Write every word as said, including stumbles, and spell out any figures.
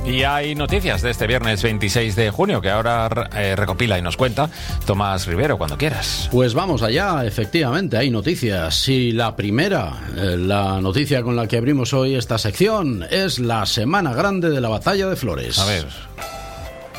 Y hay noticias de este viernes veintiséis de junio que ahora eh, recopila y nos cuenta Tomás Rivero, cuando quieras. Pues vamos allá, efectivamente, hay noticias. Y la primera, eh, la noticia con la que abrimos hoy esta sección, es la Semana Grande de la Batalla de Flores. A ver...